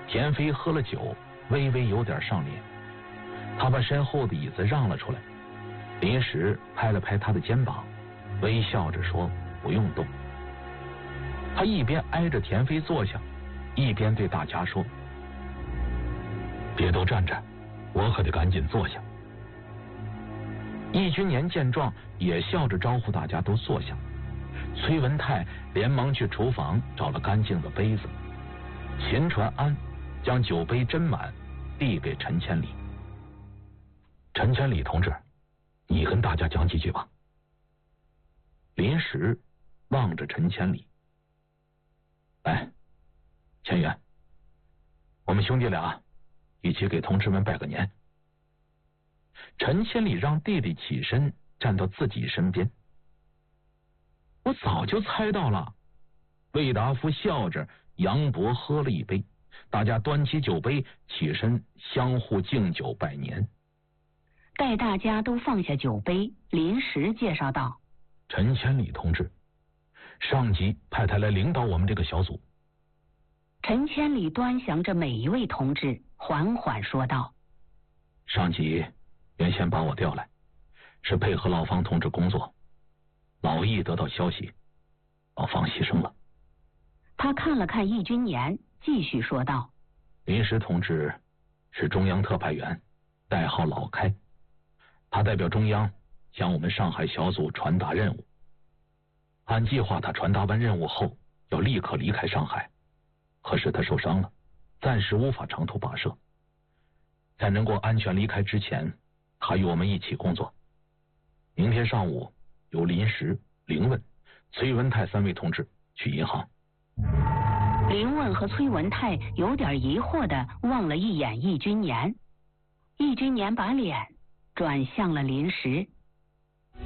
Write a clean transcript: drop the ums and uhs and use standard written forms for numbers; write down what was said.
田飞喝了酒，微微有点上脸，他把身后的椅子让了出来。临时拍了拍他的肩膀，微笑着说：“不用动。”他一边挨着田飞坐下，一边对大家说：“别都站着，我可得赶紧坐下。”易君年见状，也笑着招呼大家都坐下。崔文泰连忙去厨房找了干净的杯子，秦传安将酒杯斟满，递给陈千里。陈千里同志，你跟大家讲几句吧。临时望着陈千里，来，千元，我们兄弟俩一起给同志们拜个年。陈千里让弟弟起身站到自己身边。我早就猜到了。魏达夫笑着扬脖喝了一杯，大家端起酒杯起身相互敬酒拜年。 待大家都放下酒杯，临时介绍道：“ 陈千里同志，上级派他来领导我们这个小组。” 陈千里端详着每一位同志，缓缓说道：“ 上级原先把我调来，是配合老方同志工作。老易得到消息，老方牺牲了。” 他看了看易君年，继续说道：“ 临时同志是中央特派员，代号老开，他代表中央向我们上海小组传达任务。按计划，他传达完任务后要立刻离开上海，可是他受伤了，暂时无法长途跋涉。在能够安全离开之前，他与我们一起工作。明天上午由临时、凌问、崔文泰3位同志去银行。” 凌问和崔文泰有点疑惑地望了一眼易君年，易君年把脸转向了临时。